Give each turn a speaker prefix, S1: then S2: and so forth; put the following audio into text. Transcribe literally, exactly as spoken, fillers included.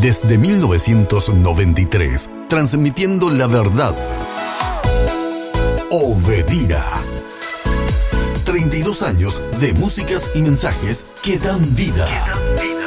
S1: desde mil novecientos noventa y tres, transmitiendo la verdad. Obedira. treinta y dos años de músicas y mensajes que dan vida. Que dan vida.